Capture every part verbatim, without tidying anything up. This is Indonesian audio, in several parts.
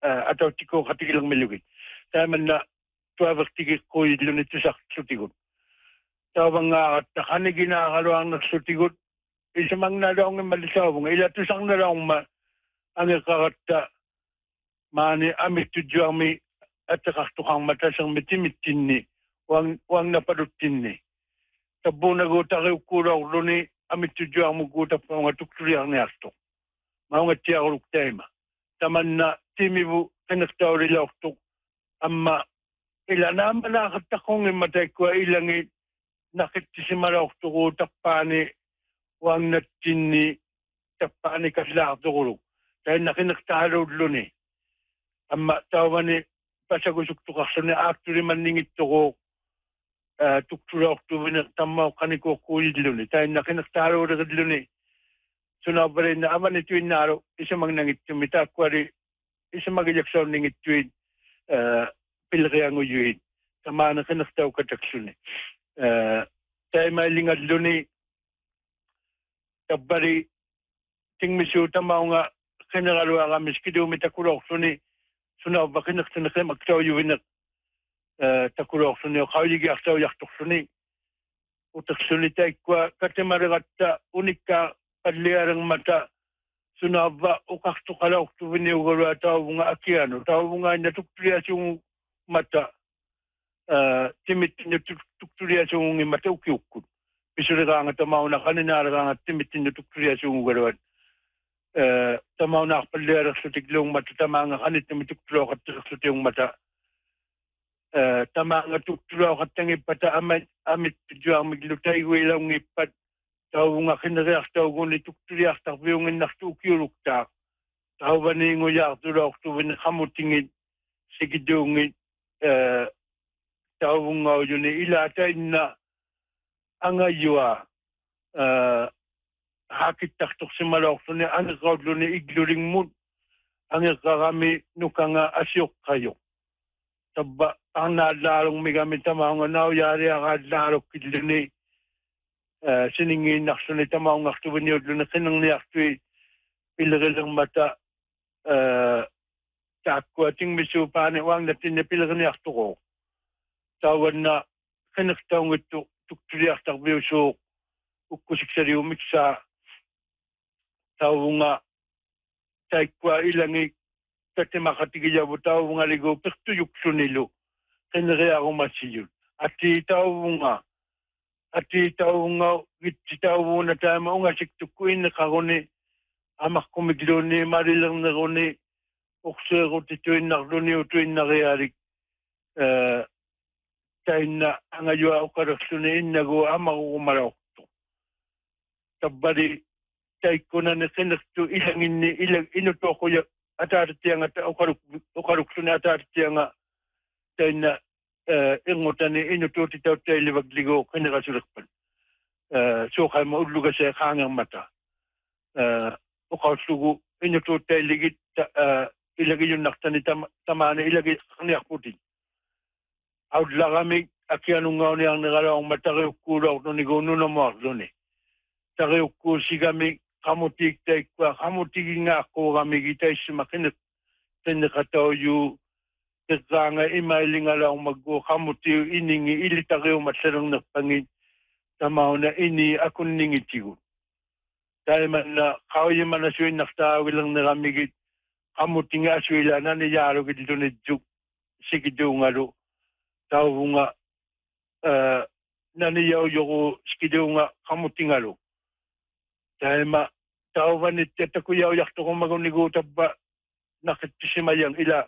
atau tiko katigilang melugi. Tayo man na tuwag tigi ko idlo nito sa sutigot. Tawang nga at kani ginakaroang nagsutigot. Isa mang nalaong malisawang. Ila tusang nalaong ma ang kakata mani amit tudyo ami at kakastukang matasang mitimitin ni wang wang napadutin ni. Tabo na go tayo kuraw ni amit tudyo ang mugutap ng mga tukturiang ni Asto. Mga tiya ko tema. Taman na timibu kanaktaw rin ako amma ilan naman nakatakong imatay ko ilangi nakitisimara ako ko tapani wang natini tapani kaslak ko dahil nakinagtalo dlo ni amma tawa ni pasagusok to kaso ni actually maningit to ko tuktura ako to tamaw kaniko kulit dlo ni dahil nakinagtalo dlo ni sunabare na aman ito inaro isa mang nangit tumita kwari isa magilaksaw ningit tuwid pilkaya ngo yuhin. Tama na kanaktaw kataksun eh. Tayo mailingad doon eh. Tabari, tingmisyo tama nga kanaraluwa nga miskido may takurok doon eh. Sunaw ba kanaktan na kayo magtaw yuhin at takurok doon eh. Kawaligi aktaw yaktok doon eh. Utaksun eh tayo kwa katamaragat unik ka padliarang mata. Sunava ukakto kala ukto vini ugaro ataw nga akiano taw nga natukturia yung mata timit na tukturia yung mata ukiukut pisuri ka nga tamaw na kanina ka nga timit na tukturia yung ugaro tamaw na kapalera sa tiglong mata tama nga kanit na mitukturia ka sa yung mata tama nga tukturia ka tangi pata amit amit pidyo ang miglutay wilang ipat taw nga kinariak taw kung ituktriak taw yung naktukiruk taw taw ba ni nguyak tulak taw ba nakamutingin sigidungin taw nga yun ilatay na ang aywa hakit taktok si malak taw ni ang kaudlo ni igluring mo ang kakami nukanga asyok kayo taba ang nalarong may gamit tama nga nauyari ang adlarok kidlo ni siningin naksunay tamaw ng aktuwa niyo doon na kinang niyaktuwi pilagalang mata takwa ting miso paaniwang natin na pilagang niyaktu ko tawan na kinaktaw ng ito tukturiyak takbiyo so ukusik sa riumik sa tawo nga takwa ilangi kati makatigiyaw tawo nga ligo pertuyuk sunilo kinagaya akong masiyun at tawo nga at itaw nga itaw na tayo mo nga siktukuin na kakuni amak kumiglo ni marilang na kuni uksero tituin na kuni utuin na kayarik tayo na ang aywa o karaksunin na go amak kumaraw to tabari tayo ko na nasinakto ilangin ni ilang inuto ko yung atartiya nga o karuksunin atartiya nga tayo na ingutan ni inuto titaw tayo liwagligo kinakasulakpan. So kaya maudluga sa kangang mata. O kausugo inuto tayo ligit ilagay yung nakta ni tama na ilagay kaniyak putin. Audla kami akianong nga niyang nagalawang mata kayo kuraw no ni gono na mo doon eh. Sa kayo kursi kami kamutik tayo kwa kamutik nga ako kami kita isimakinat tinakataw yung nga imailing alang mag-kamuti iningi ilitagaw masarang na pangin tamaw na ini akong ningitigo. Dahil man na kawin man na suwin naktawi lang na kamigit kamuti nga suwila na niyaro dito na juk sigido nga ro. Tao nga naniyaw yoko sigido nga kamuti nga ro. Dahil ma tao ba ni tetakuyaw yakto kong magunigutab ba nakitisimayang ila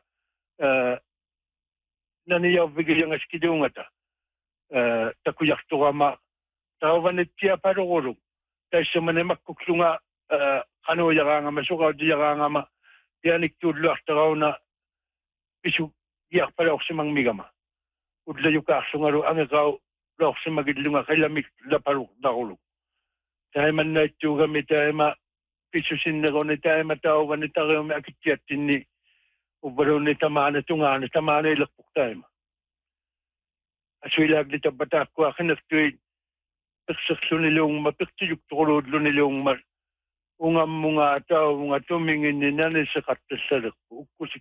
naniyaw bigay ang askidong ata. Takuyak to kama. Tawaban at siya parokoro. Dahil sa manimak kuksunga kano yaka nga masukaw di yaka nga ma. Diyanik tudlo at takaw na isu yak pala ako si mang migama. Udla yung kakso nga ro ang ikaw lok si magidlo nga kailamik laparok na kulog. Dahil man na ito kami dahil ma pisusin na ko na dahil matawaban ito kayo may akityatin ni ubaro ni tamaan ito nga, ni tamaan na ilakpok tayo. Aswilag ni tabatak ko, akin nagtuwid, taksakso nilang mapiktiyuk tukulod lo nilang mar. Ungam mo nga tao, mga tumingin ni nanay sa katasarap, ukusik